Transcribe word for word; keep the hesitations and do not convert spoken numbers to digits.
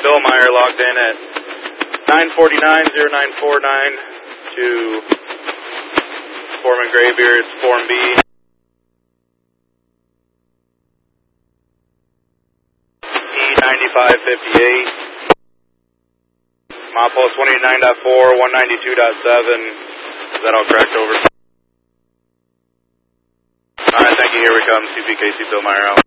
Billmeyer logged in at nine forty-nine oh nine forty-nine to Foreman Graybeard's Form B. E ninety-five fifty-eight. Milepost one eighty-nine point four, one ninety-two point seven. Is that all correct? Over. Alright, thank you. Here we come. C P K C Billmeyer out.